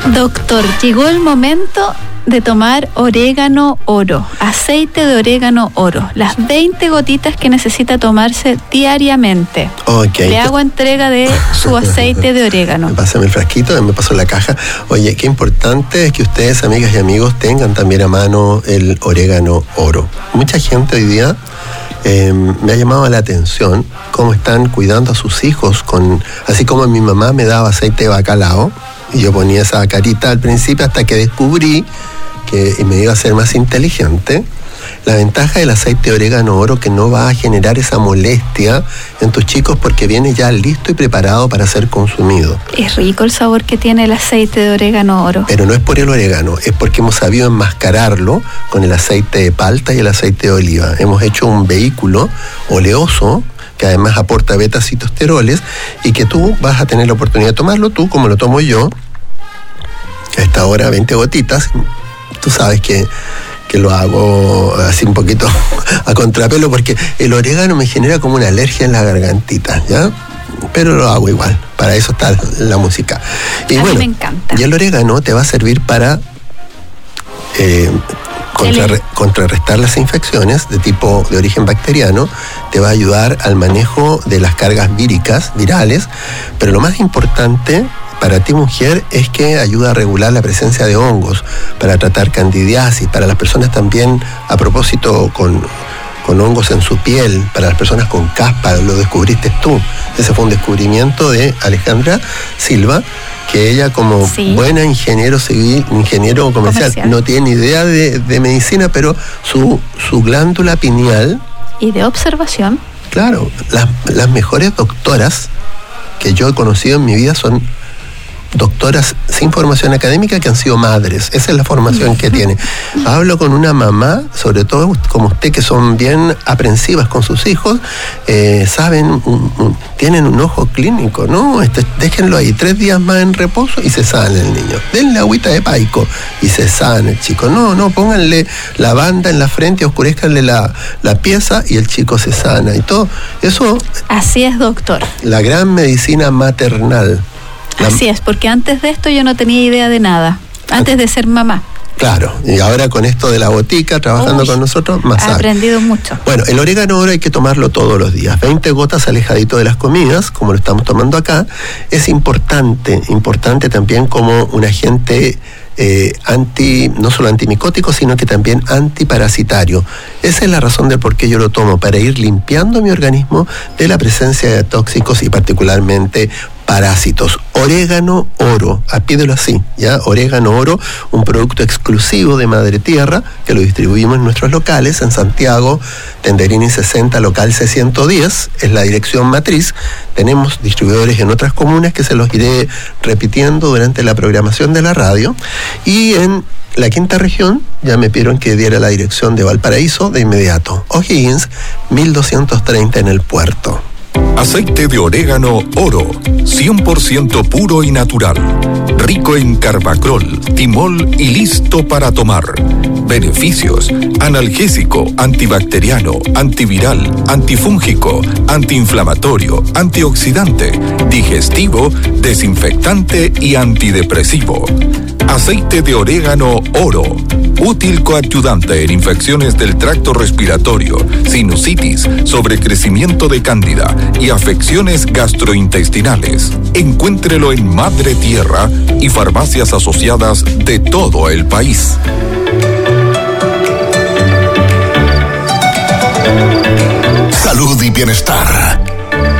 Doctor, llegó el momento de tomar orégano oro, aceite de orégano oro, las 20 gotitas que necesita tomarse diariamente. Okay. Le hago entrega de su aceite de orégano. Pásame el frasquito, me pasó la caja. Oye, qué importante es que ustedes, amigas y amigos, tengan también a mano el orégano oro. Mucha gente hoy día me ha llamado la atención cómo están cuidando a sus hijos, así como mi mamá me daba aceite de bacalao, y yo ponía esa carita al principio hasta que descubrí que me iba a ser más inteligente. La ventaja del aceite de orégano oro que no va a generar esa molestia en tus chicos porque viene ya listo y preparado para ser consumido. Es rico el sabor que tiene el aceite de orégano oro. Pero no es por el orégano, es porque hemos sabido enmascararlo con el aceite de palta y el aceite de oliva. Hemos hecho un vehículo oleoso que además aporta beta-citosteroles y que tú vas a tener la oportunidad de tomarlo, tú como lo tomo yo, a esta hora 20 gotitas. Tú sabes que lo hago así un poquito a contrapelo porque el orégano me genera como una alergia en la gargantita, ¿ya? Pero lo hago igual, para eso está la música. Y a bueno, mí me encanta. Y el orégano te va a servir para contrarrestar las infecciones de tipo de origen bacteriano, te va a ayudar al manejo de las cargas virales, pero lo más importante para ti, mujer, es que ayuda a regular la presencia de hongos, para tratar candidiasis, para las personas también, a propósito, con hongos en su piel, para las personas con caspa, lo descubriste tú. Ese fue un descubrimiento de Alejandra Silva, que ella como buena ingeniero civil, ingeniero comercial, no tiene idea de medicina, pero su glándula pineal... Y de observación. Claro, las mejores doctoras que yo he conocido en mi vida son doctoras sin formación académica que han sido madres. Esa es la formación que tiene. Hablo con una mamá, sobre todo como usted, que son bien aprensivas con sus hijos, saben, tienen un ojo clínico, ¿no? Déjenlo ahí 3 días más en reposo y se sana el niño. Denle agüita de paico y se sana el chico. No, pónganle la banda en la frente, oscurezcanle la pieza y el chico se sana y todo. Eso... Así es, doctor. La gran medicina maternal. Así es, porque antes de esto yo no tenía idea de nada, antes de ser mamá. Claro, y ahora con esto de la botica, trabajando con nosotros, más he aprendido mucho. Bueno, el orégano oro hay que tomarlo todos los días, 20 gotas alejadito de las comidas, como lo estamos tomando acá. Es importante también como un agente no solo antimicótico, sino que también antiparasitario. Esa es la razón del por qué yo lo tomo, para ir limpiando mi organismo de la presencia de tóxicos y particularmente parásitos. Orégano oro, pídelo así, ¿ya? Orégano oro, un producto exclusivo de Madre Tierra, que lo distribuimos en nuestros locales, en Santiago, Tenderini 60, local C110, es la dirección matriz. Tenemos distribuidores en otras comunas que se los iré repitiendo durante la programación de la radio. Y en la quinta región, ya me pidieron que diera la dirección de Valparaíso de inmediato. O'Higgins, 1230 en el puerto. Aceite de orégano oro, 100% puro y natural, rico en carbacrol, timol y listo para tomar. Beneficios: analgésico, antibacteriano, antiviral, antifúngico, antiinflamatorio, antioxidante, digestivo, desinfectante y antidepresivo. Aceite de orégano oro, útil coadyuvante en infecciones del tracto respiratorio, sinusitis, sobrecrecimiento de cándida y afecciones gastrointestinales. Encuéntrelo en Madre Tierra y farmacias asociadas de todo el país. Salud y bienestar.